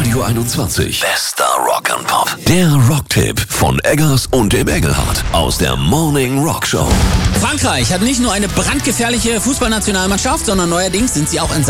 Radio 21. Bester Rock and Pop. Der Rocktipp von Eggers und dem Engelhardt aus der Morning Rock Show. Frankreich hat nicht nur eine brandgefährliche Fußballnationalmannschaft, sondern neuerdings sind sie auch in